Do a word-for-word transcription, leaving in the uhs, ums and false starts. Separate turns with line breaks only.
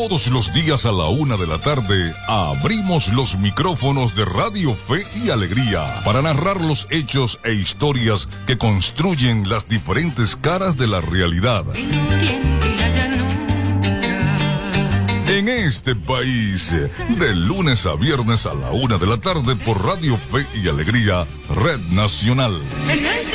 Todos los días a la una de la tarde abrimos los micrófonos de Radio Fe y Alegría para narrar los hechos e historias que construyen las diferentes caras de la realidad. En este país, de lunes a viernes a la una de la tarde por Radio Fe y Alegría, Red Nacional.